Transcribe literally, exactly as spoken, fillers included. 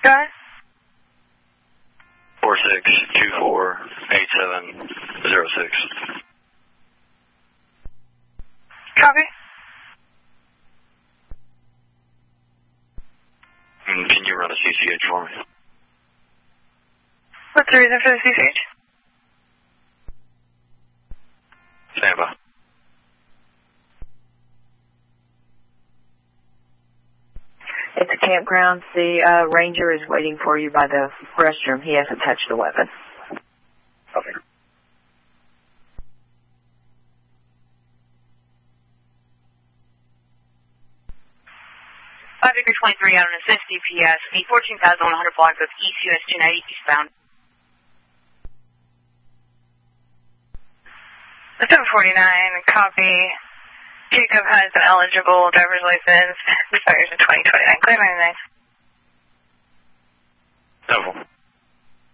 Go ahead. four six two four eight seven zero six. Copy. And can you run a C C H for me? What's the reason for the C C H? Stand by. At the campground, the uh, ranger is waiting for you by the restroom. He hasn't touched the weapon. Okay. five acre twenty-three out on assist D P S, the fourteen thousand one hundred block of East U S two ninety eastbound. seven forty-nine, copy. Jacob has an eligible driver's license. Expires in twenty twenty-nine. Clear ninety-nine.